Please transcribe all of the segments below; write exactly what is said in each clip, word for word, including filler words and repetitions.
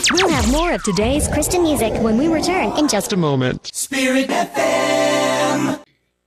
We'll have more of today's Christian music when we return in just a moment. Spirit F M.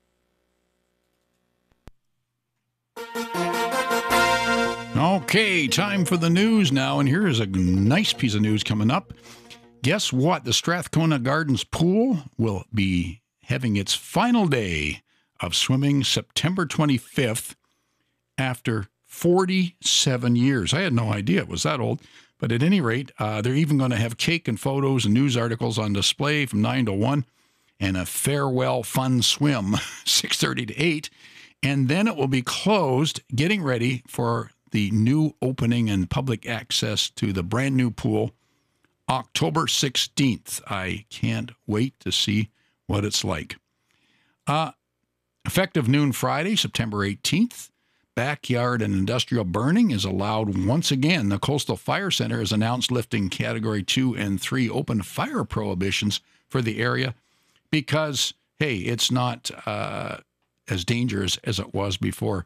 Okay, time for the news now, and here is a nice piece of news coming up. Guess what? The Strathcona Gardens pool will be having its final day of swimming September twenty-fifth after forty-seven years. I had no idea it was that old, but at any rate, uh, they're even going to have cake and photos and news articles on display from nine to one and a farewell fun swim six thirty to eight, and then it will be closed, getting ready for the new opening and public access to the brand new pool October sixteenth. I can't wait to see what it's like. Uh, effective noon Friday, September eighteenth, backyard and industrial burning is allowed once again. The Coastal Fire Center has announced lifting Category two and three open fire prohibitions for the area because, hey, it's not uh, as dangerous as it was before.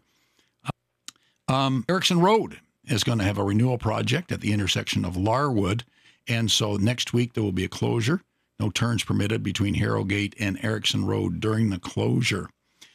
Um, Erickson Road is going to have a renewal project at the intersection of Larwood, and so next week there will be a closure. No turns permitted between Harrogate and Erickson Road during the closure.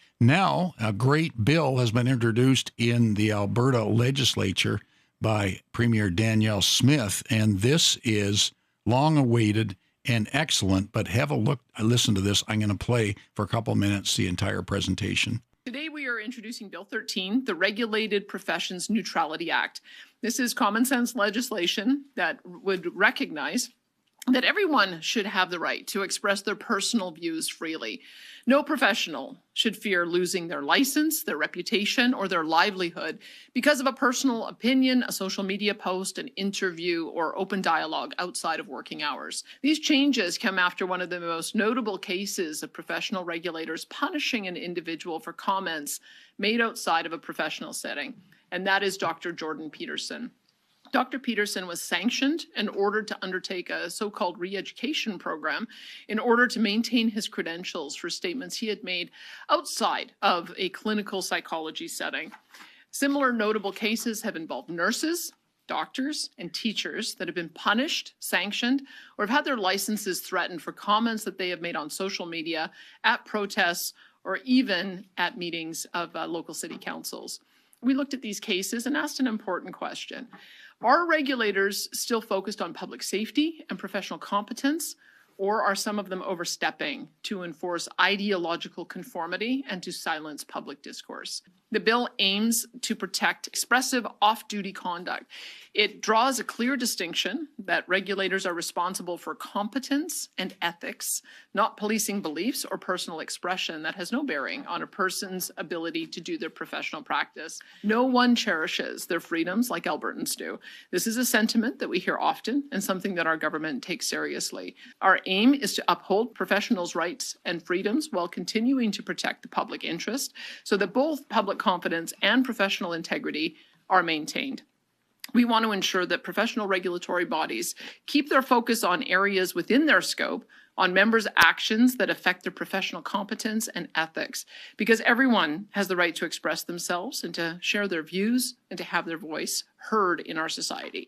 Now, a great bill has been introduced in the Alberta legislature by Premier Danielle Smith, and this is long-awaited and excellent, but have a look, listen to this. I'm going to play for a couple minutes the entire presentation. Today we are introducing Bill thirteen, the Regulated Professions Neutrality Act. This is common sense legislation that would recognize that everyone should have the right to express their personal views freely. No professional should fear losing their license, their reputation, or their livelihood because of a personal opinion, a social media post, an interview, or open dialogue outside of working hours. These changes come after one of the most notable cases of professional regulators punishing an individual for comments made outside of a professional setting, and that is Doctor Jordan Peterson. Doctor Peterson was sanctioned and ordered to undertake a so-called re-education program in order to maintain his credentials for statements he had made outside of a clinical psychology setting. Similar notable cases have involved nurses, doctors, and teachers that have been punished, sanctioned, or have had their licenses threatened for comments that they have made on social media, at protests, or even at meetings of uh, local city councils. We looked at these cases and asked an important question. Are regulators still focused on public safety and professional competence, or are some of them overstepping to enforce ideological conformity and to silence public discourse? The bill aims to protect expressive off-duty conduct. It draws a clear distinction that regulators are responsible for competence and ethics, not policing beliefs or personal expression that has no bearing on a person's ability to do their professional practice. No one cherishes their freedoms like Albertans do. This is a sentiment that we hear often and something that our government takes seriously. Our aim is to uphold professionals' rights and freedoms while continuing to protect the public interest so that both public confidence and professional integrity are maintained. We want to ensure that professional regulatory bodies keep their focus on areas within their scope, on members' actions that affect their professional competence and ethics, because everyone has the right to express themselves and to share their views and to have their voice heard in our society.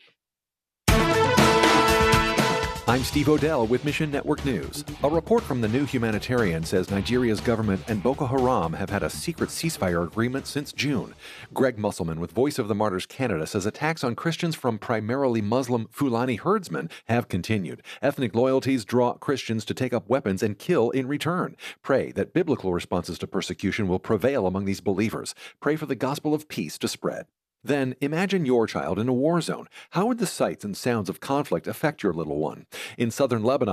I'm Steve Odell with Mission Network News. A report from the New Humanitarian says Nigeria's government and Boko Haram have had a secret ceasefire agreement since June. Greg Musselman with Voice of the Martyrs Canada says attacks on Christians from primarily Muslim Fulani herdsmen have continued. Ethnic loyalties draw Christians to take up weapons and kill in return. Pray that biblical responses to persecution will prevail among these believers. Pray for the gospel of peace to spread. Then imagine your child in a war zone. How would the sights and sounds of conflict affect your little one? In southern Lebanon,